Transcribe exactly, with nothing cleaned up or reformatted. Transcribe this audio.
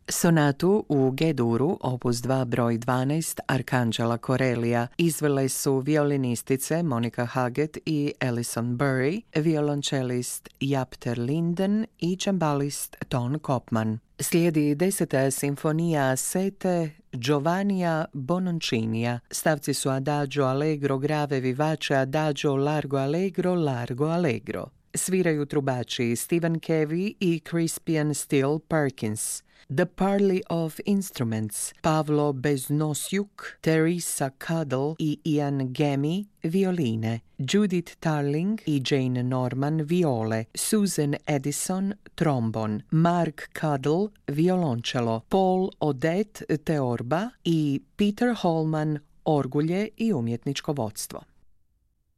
Sonatu u G-duru, opus dva broj dvanaest Arcangela Corellia izvele su violinistice Monica Haggett i Alison Burry, violončelist Jaap ter Linden i čembalist Ton Kopman. Slijedi deseta simfonija Sete Giovannija Bononcinija. Stavci su Adagio Allegro grave vivace Adagio Largo Allegro Largo Allegro. Sviraju trubači Stephen Cavey i Crispian Steele Perkins. The Parley of Instruments, Pavlo Beznosiuk, Teresa Cuddle i Ian Gemi, violine, Judith Tarling i Jane Norman, viole, Susan Edison, trombon, Mark Cuddle, violončelo, Paul Odette, teorba i Peter Holman, orgulje i umjetničko vodstvo.